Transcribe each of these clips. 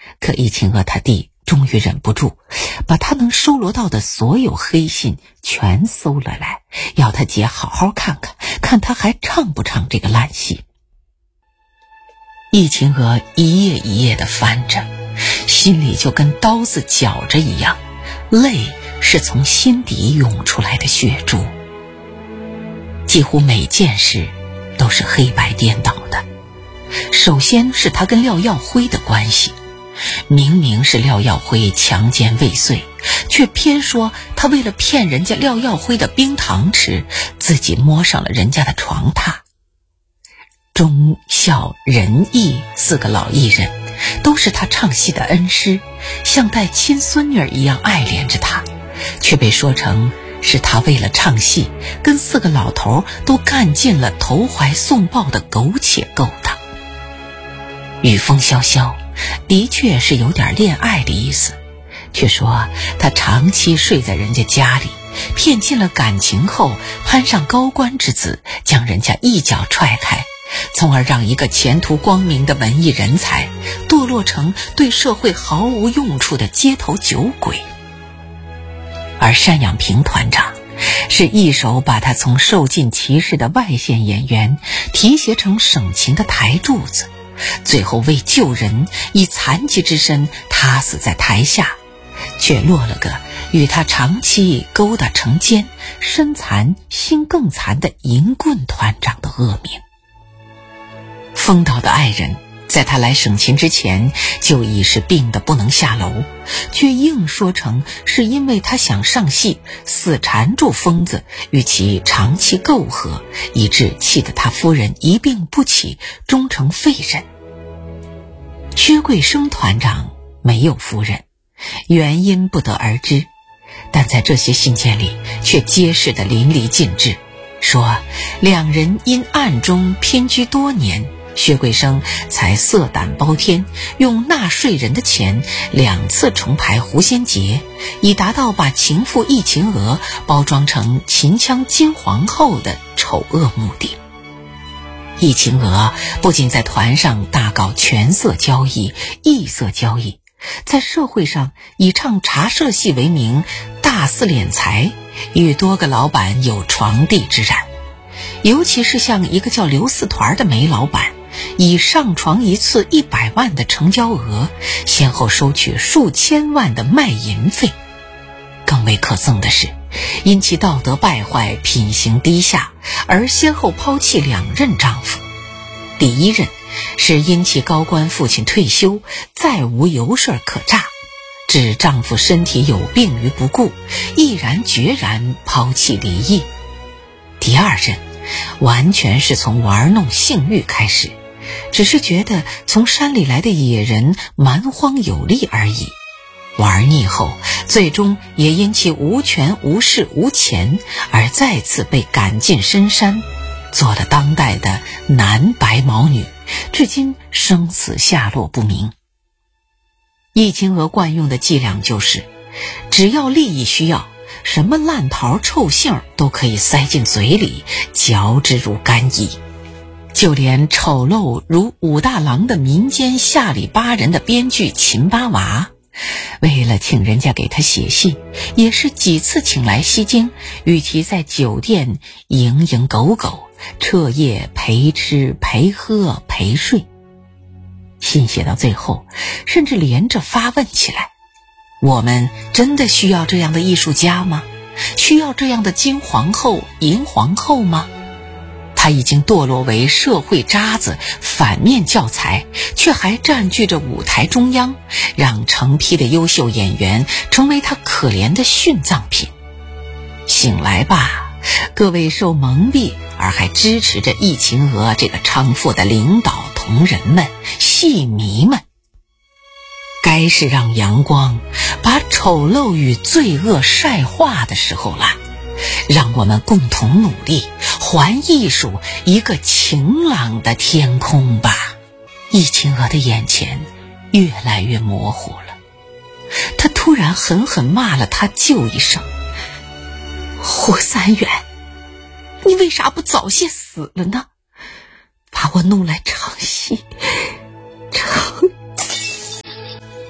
可易秦娥他弟终于忍不住，把他能收罗到的所有黑信全搜了来，要他姐好好看看，看他还唱不唱这个烂戏。易秦娥一页一页地翻着，心里就跟刀子绞着一样，泪是从心底涌出来的血珠。几乎每件事都是黑白颠倒的。首先是他跟廖耀辉的关系，明明是廖耀辉强奸未遂，却偏说他为了骗人家廖耀辉的冰糖吃，自己摸上了人家的床榻。忠孝仁义4个老艺人都是他唱戏的恩师，像带亲孙女一样爱怜着他，却被说成是他为了唱戏跟4个老头都干尽了投怀送抱的苟且勾当。雨风潇潇的确是有点恋爱的意思，却说他长期睡在人家家里，骗尽了感情后攀上高官之子，将人家一脚踹开，从而让一个前途光明的文艺人才堕落成对社会毫无用处的街头酒鬼。而单养平团长是一手把他从受尽歧视的外线演员提携成省情的台柱子，最后为救人以残疾之身塌死在台下，却落了个与他长期勾搭成奸、身残心更残的银棍团长的恶名。风岛的爱人在他来省情之前就已是病得不能下楼，却硬说成是因为他想上戏，死缠住疯子与其长期媾和，以致气得他夫人一病不起，终成废人。薛桂生团长没有夫人，原因不得而知，但在这些信件里却揭示得淋漓尽致，说两人因暗中偏居多年，薛桂生才色胆包天，用纳税人的钱2次重排狐仙节，以达到把情妇易秦娥包装成秦腔金皇后的丑恶目的。易秦娥不仅在团上大搞权色交易、异色交易，在社会上以唱茶社戏为名大肆敛财，与多个老板有床地之染。尤其是像一个叫刘四团的煤老板，以上床一次100万的成交额，先后收取数千万的卖淫费。更为可憎的是，因其道德败坏、品行低下，而先后抛弃2任丈夫。第一任是因其高官父亲退休，再无由事可诈，置丈夫身体有病于不顾，毅然决然抛弃离异。第二任完全是从玩弄性欲开始，只是觉得从山里来的野人蛮荒有力而已。玩腻后，最终也因其无权无势无钱，而再次被赶进深山，做了当代的男白毛女，至今生死下落不明。易秦娥惯用的伎俩就是，只要利益需要，什么烂桃臭杏都可以塞进嘴里，嚼之如干邑。就连丑陋如武大郎的民间下里巴人的编剧秦八娃，为了请人家给他写戏，也是几次请来西京，与其在酒店蝇营狗苟，彻夜陪吃陪喝陪睡。信写到最后，甚至连着发问起来：我们真的需要这样的艺术家吗？需要这样的金皇后、银皇后吗？他已经堕落为社会渣子、反面教材，却还占据着舞台中央，让成批的优秀演员成为他可怜的殉葬品。醒来吧，各位受蒙蔽而还支持着易秦娥这个娼妇的领导同仁们、戏迷们，该是让阳光把丑陋与罪恶晒化的时候了。让我们共同努力，还艺术一个晴朗的天空吧。易秦娥的眼前越来越模糊了，他突然狠狠骂了他舅一声：胡三元，你为啥不早些死了呢？把我弄来唱戏，唱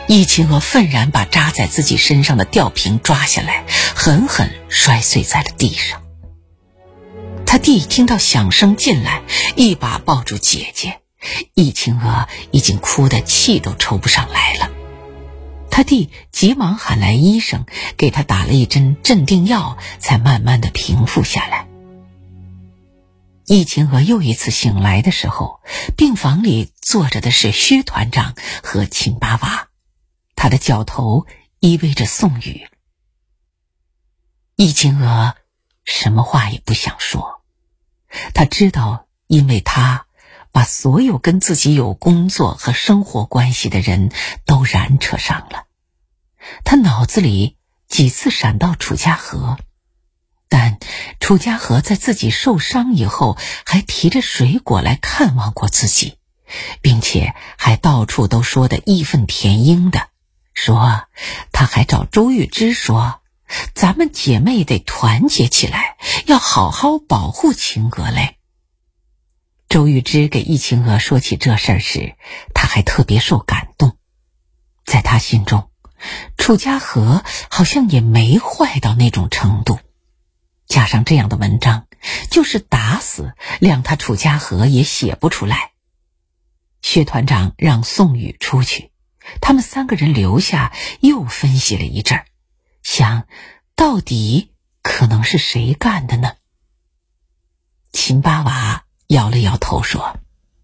易秦娥愤然把扎在自己身上的吊瓶抓下来，狠狠摔碎在了地上。他弟听到响声进来，一把抱住姐姐，易秦娥已经哭得气都抽不上来了。他弟急忙喊来医生，给他打了一针镇定药，才慢慢的平复下来。易秦娥又一次醒来的时候，病房里坐着的是薛团长和秦八娃，他的脚头依偎着宋宇。易秦娥什么话也不想说，他知道，因为他把所有跟自己有工作和生活关系的人都染扯上了。他脑子里几次闪到楚家河，但楚家河在自己受伤以后还提着水果来看望过自己，并且还到处都说得义愤填膺的，说他还找周玉芝说，咱们姐妹得团结起来，要好好保护秦娥嘞。周玉芝给易秦娥说起这事儿时，他还特别受感动。在他心中，楚家河好像也没坏到那种程度，加上这样的文章，就是打死谅他楚家河也写不出来。薛团长让宋宇出去，他们三个人留下，又分析了一阵儿，想到底可能是谁干的呢？秦八娃摇了摇头说，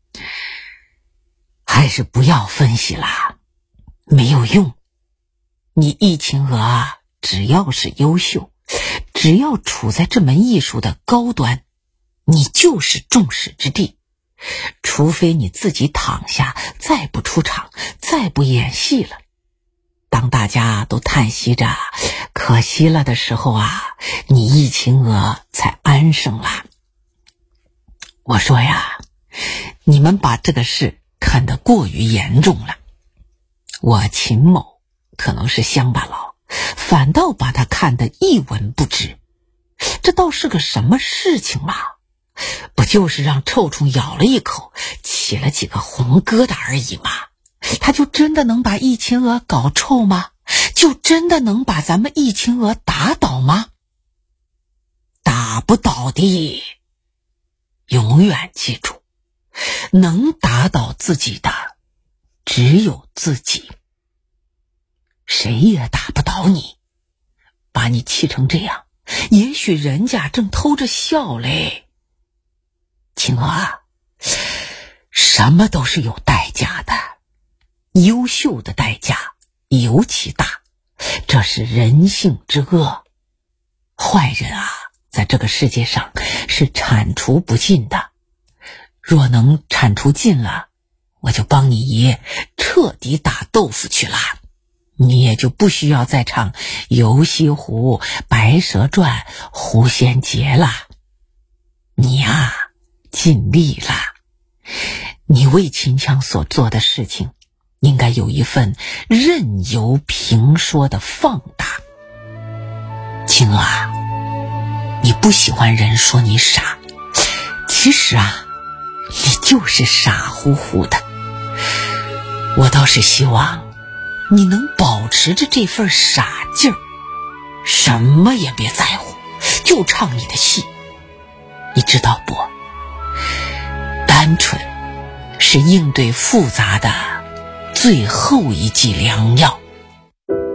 还是不要分析啦，没有用。你易秦娥啊，只要是优秀，只要处在这门艺术的高端，你就是众矢之的。除非你自己躺下，再不出场，再不演戏了，当大家都叹息着可惜了的时候啊，你易秦娥才安生了。我说呀，你们把这个事看得过于严重了。我秦某可能是乡巴佬，反倒把他看得一文不值。这倒是个什么事情嘛？不就是让臭虫咬了一口，起了几个红疙瘩而已嘛？他就真的能把易秦娥搞臭吗？就真的能把咱们易秦娥打倒吗？打不倒的。永远记住，能打倒自己的只有自己，谁也打不倒你。把你气成这样，也许人家正偷着笑嘞。秦娥啊，什么都是有代价的，优秀的代价尤其大，这是人性之恶。坏人啊，在这个世界上是铲除不尽的，若能铲除尽了，我就帮你爷彻底打豆腐去了，你也就不需要再唱游西湖、白蛇传、狐仙节了。你呀，尽力了，你为秦腔所做的事情，应该有一份任由评说的放大。秦娥啊，你不喜欢人说你傻，其实啊，你就是傻乎乎的。我倒是希望你能保持着这份傻劲儿，什么也别在乎，就唱你的戏。你知道不？单纯是应对复杂的最后一剂良药。